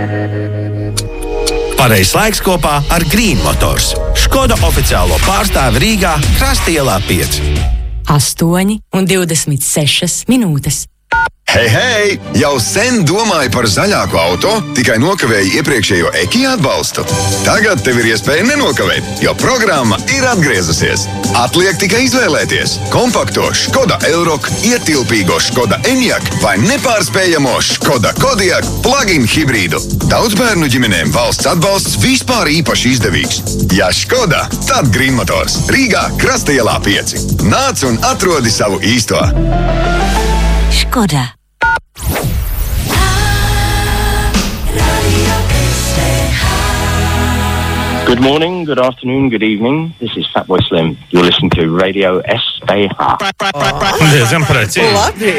Pareizs laiks kopā ar Green Motors. Škoda oficiālo pārstāvi Rīgā, Krasta ielā 5. 8:26 minūtes. Hei, hei! Jau sen domāju par zaļāku auto, tikai nokavēju iepriekšējo Ekija atbalstu. Tagad tev ir iespēja nenokavēt, jo programma ir atgriezusies. Atliek tikai izvēlēties kompakto Škoda Elroq, ietilpīgo Škoda Enyaq vai nepārspējamo Škoda Kodiaq plug-in hibrīdu. Daudzbērnu ģimenēm valsts atbalsts vispār īpaši izdevīgs. Ja Škoda, tad Green Motors. Rīgā, Krasta ielā 5. Nāc un atrodi savu īsto. Škoda. Good morning, good afternoon, good evening. This is Fatboy Slim. You're listening to Radio SAH. Diezgan precīzi.